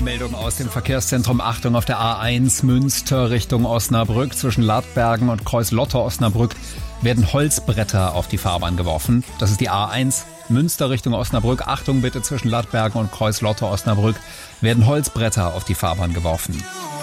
Meldung aus dem Verkehrszentrum. Achtung, auf der A1 Münster Richtung Osnabrück zwischen Ladbergen und Kreuz-Lotter-Osnabrück werden Holzbretter auf die Fahrbahn geworfen. Das ist die A1 Münster Richtung Osnabrück. Achtung bitte, zwischen Ladbergen und Kreuz-Lotter-Osnabrück werden Holzbretter auf die Fahrbahn geworfen.